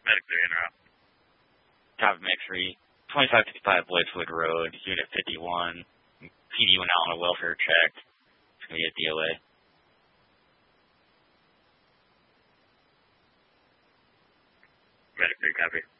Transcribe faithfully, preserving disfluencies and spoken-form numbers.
Medic three, in route. Top of Mech three. twenty-five fifty-five Blazewood Road, Unit fifty-one. P D went out on a welfare check. It's going to be a D O A. Medic three, copy.